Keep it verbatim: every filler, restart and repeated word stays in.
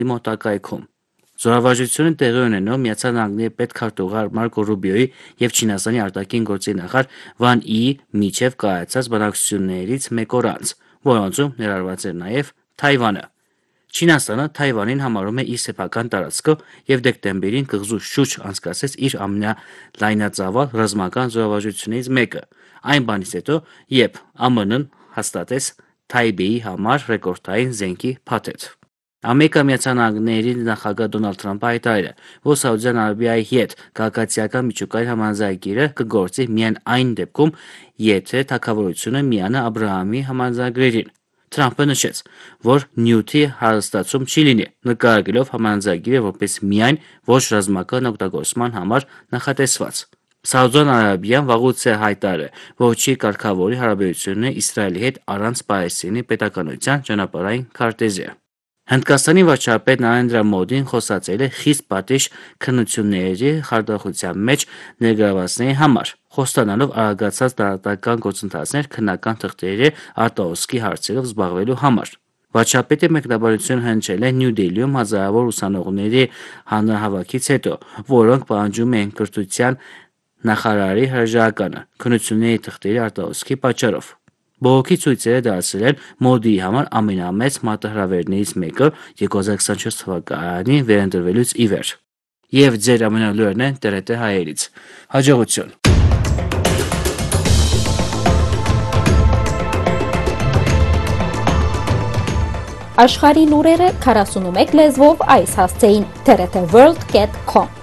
մոտակայքում։ Զորավարժությունը տեղի ունենով Միացյալ Նահանգների պետքարտուղար Մարկո Ռուբիոյի եւ Չինաստանի արտաքին գործերի նախարար Վան Յի միջև կայացած բանակցություններից մեկ օր անց, որոնցում ներառված էր նաեւ Թայվանը։ Չինաստանը Թայվանին համարում է իր սեփական տարածքը եւ դեկտեմբերին կղզու շուրջ անցկացրեց իր ամենալայնածավալ ռազմական զորավարժություններից մեկը, այն բանից հետո, երբ Ամն հաստատեց Թայբեյի համար ռեկորդային զենքի փաթեթ։ Ամերիկա Միացյալ Նահանգների նախագահ Դոնալդ Թրամփը հայտարարել է, որ Սաուդյան Արաբիայի հետ քաղաքացիական միջուկային համաձայնագիրը կգործի միայն այն դեպքում, եթե թագավորությունը միանա Աբրահամի համաձայնագրերին։ Թրամփը նշեց, որ նյութի հարստացում չի լինի, նկարագրելով համաձայնագիրը որպես միայն ոչ ռազմական օգտագործման համար նախատեսված։ Սաուդյան Արաբիան վաղուց է հայտարարել, որ չի կարգավորի հարաբերությունները Իսրայելի հետ առանց Պալեստինի պետականության ճանապարհային քարտեզի։ Հնդկաստանի վարչապետ Նարենդրա Մոդին խոսացել է խիստ պատիժ քննությունների խարդախության մեջ ներգրավվածների համար, խոստանալով արագացած դատական գործընթացներ քննական թղթերի արտահոսքի հարցերով զբաղվելու համար։ Վարչապետի մեկնաբանությունը հնչել է Նյու Դելիում հազարավոր ուսանողների հանրահավաքից հետո, որոնք պահանջում էին կրթության նախարարի հրաժարականը քննությունների թղթերի արտահոսքի պատճառով։ Բողոքի ցույցերը դարձել են Մոդիի համար ամենամեծ մարտահրավերներից մեկը երկու հազար քսանչորս թվականի վերընտրվելուց ի վեր։ Եվ ձեր ամենալուրն են Տ Ր Տ հայերից։ Հաջողություն։ Աշխարհի լուրերը քառասունմեկ լեզվով այս հասցեին T R T world dot com